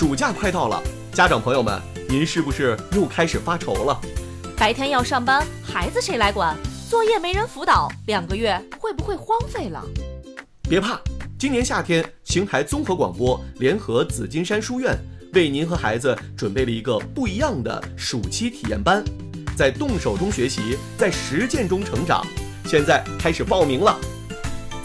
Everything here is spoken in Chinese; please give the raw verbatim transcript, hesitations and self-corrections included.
暑假快到了，家长朋友们，您是不是又开始发愁了？ 白天要上班，孩子谁来管？作业没人辅导，两个月会不会荒废了？ 别怕，今年夏天，邢台综合广播联合紫金山书院为您和孩子准备了一个不一样的暑期体验班，在动手中学习，在实践中成长。现在开始报名了。